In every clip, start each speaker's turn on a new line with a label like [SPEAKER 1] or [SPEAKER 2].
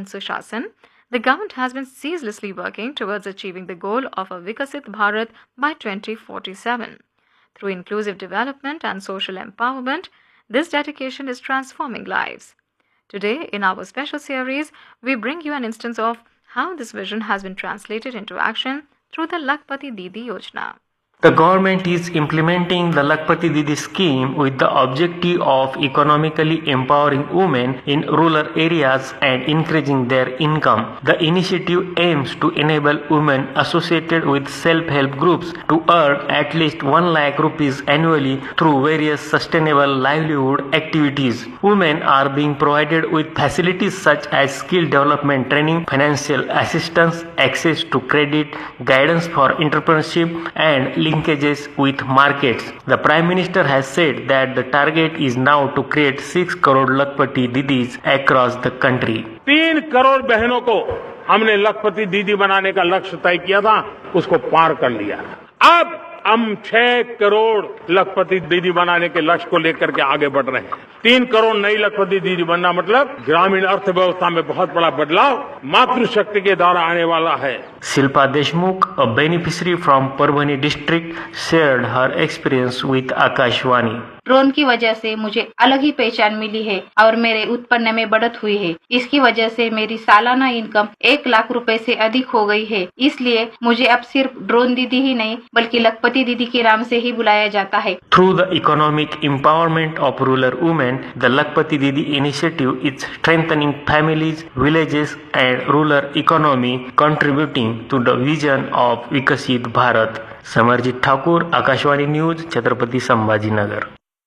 [SPEAKER 1] and Sushasana, the government has been ceaselessly working towards achieving the goal of a Vikasit Bharat by 2047. Through inclusive development and social empowerment, this dedication is transforming lives. Today, in our special series, we bring you an instance of how this vision has been translated into action through the Lakhpati Didi Yojana.
[SPEAKER 2] The government is implementing the Lakhpati Didi scheme with the objective of economically empowering women in rural areas and increasing their income. The initiative aims to enable women associated with self-help groups to earn at least 1 lakh rupees annually through various sustainable livelihood activities. Women are being provided with facilities such as skill development training, financial assistance, access to credit, guidance for entrepreneurship, and linkages with markets. The Prime Minister has said that the target is now to create 6 crore Lakhpati Didis across the country.
[SPEAKER 3] 3 crore बहनों को हमने लखपति दीदी बनाने का लक्ष्य तय किया था, उसको पार कर लिया। अब हम 6 करोड़ लखपति दीदी बनाने के लक्ष्य को लेकर के आगे बढ़ रहे हैं। 3 करोड़ नई लखपति दीदी बनना मतलब ग्रामीण अर्थव्यवस्था में बहुत बड़ा बदलाव मातृशक्ति के द्वारा आने वाला है।
[SPEAKER 2] Shilpa Deshmukh, a beneficiary from Parbhani district, shared her experience with Akashvani.
[SPEAKER 4] Drone की वजह से मुझे अलग ही पहचान मिली है और मेरे उत्पन्न में बढ़त हुई है। इसकी वजह से मेरी सालाना इनकम 1 लाख रुपए से अधिक हो गई है। इसलिए मुझे अब सिर्फ ड्रोन दीदी ही नहीं बल्कि लखपति दीदी के नाम से ही बुलाया जाता है।
[SPEAKER 2] Through the economic empowerment of rural women, the Lakhpati Didi initiative is strengthening families, villages and rural economy, contributing to the vision of Vikasit Bharat. Samarjit Thakur, Akashvani News, Chhatrapati Sambhajinagar.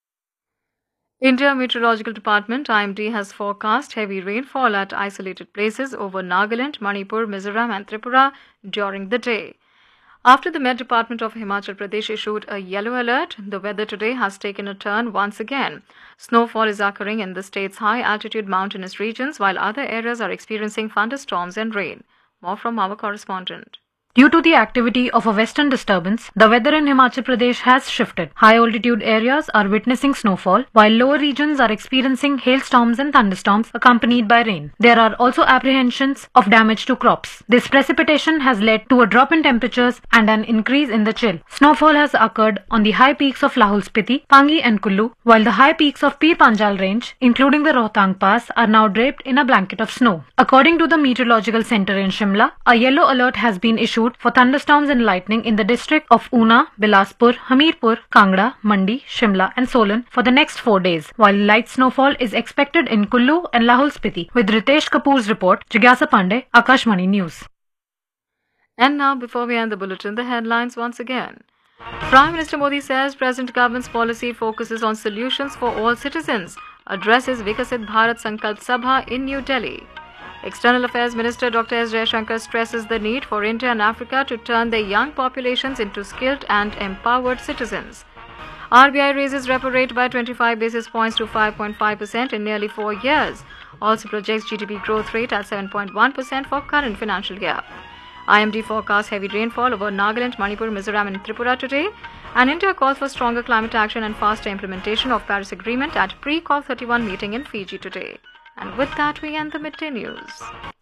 [SPEAKER 1] India Meteorological Department IMD has forecast heavy rainfall at isolated places over Nagaland, Manipur, Mizoram and Tripura during the day. After the Met Department of Himachal Pradesh issued a yellow alert, the weather today has taken a turn once again. Snowfall is occurring in the state's high-altitude mountainous regions while other areas are experiencing thunderstorms and rain. More from our correspondent.
[SPEAKER 5] Due to the activity of a western disturbance, the weather in Himachal Pradesh has shifted. High-altitude areas are witnessing snowfall, while lower regions are experiencing hailstorms and thunderstorms accompanied by rain. There are also apprehensions of damage to crops. This precipitation has led to a drop in temperatures and an increase in the chill. Snowfall has occurred on the high peaks of Lahul Spiti, Pangi and Kullu, while the high peaks of Pir Panjal range, including the Rohtang Pass, are now draped in a blanket of snow. According to the Meteorological Center in Shimla, a yellow alert has been issued for thunderstorms and lightning in the district of Una, Bilaspur, Hamirpur, Kangra, Mandi, Shimla and Solan for the next 4 days, while light snowfall is expected in Kullu and Lahul Spiti. With Ritesh Kapoor's report, Jigyasa Pandey, Akashvani News.
[SPEAKER 1] And now, before we end the bulletin, the headlines once again. Prime Minister Modi says Present government's policy focuses on solutions for all citizens, addresses Vikasit Bharat Sankalp Sabha in New Delhi. External Affairs Minister Dr. S. Jaishankar stresses the need for India and Africa to turn their young populations into skilled and empowered citizens. RBI raises repo rate by 25 basis points to 5.5% in nearly 4 years. Also projects GDP growth rate at 7.1% for current financial year. IMD forecasts heavy rainfall over Nagaland, Manipur, Mizoram and Tripura today. And India calls for stronger climate action and faster implementation of Paris Agreement at pre-COP 31 meeting in Fiji today. And with that, we end the midday news.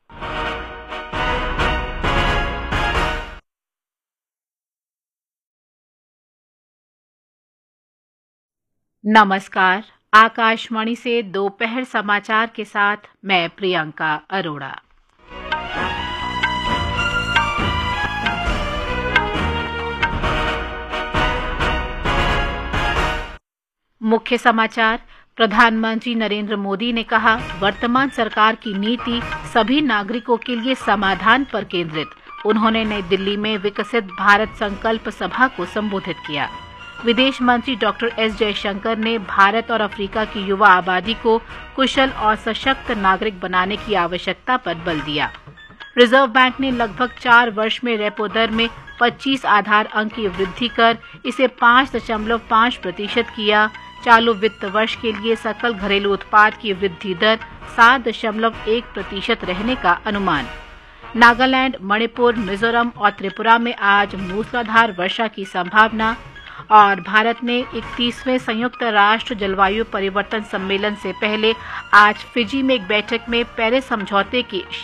[SPEAKER 6] नमस्कार, आकाशवाणी से दोपहर समाचार के साथ मैं प्रियंका अरोड़ा। मुख्य समाचार। प्रधानमंत्री नरेंद्र मोदी ने कहा, वर्तमान सरकार की नीति सभी नागरिकों के लिए समाधान पर केंद्रित। उन्होंने नई दिल्ली में विकसित भारत संकल्प सभा को संबोधित किया। विदेश मंत्री डॉक्टर एस जयशंकर ने भारत और अफ्रीका की युवा आबादी को कुशल और सशक्त नागरिक बनाने की आवश्यकता पर बल दिया। रिजर्व बैंक ने लगभग 4 वर्ष में रेपो दर में 25 आधार अंक की वृद्धि कर इसे 5.5% किया। चालू वित्त वर्ष के लिए सकल घरेलू उत्पाद की वृद्धि दर 7.1% रहने का अनुमान। नागालैंड, मणिपुर, मिजोरम और त्रिपुरा में आज मूसलाधार वर्षा की संभावना। और भारत ने 31वें संयुक्त राष्ट्र जलवायु परिवर्तन सम्मेलन से पहले आज फिजी में एक बैठक में पेरिस समझौते की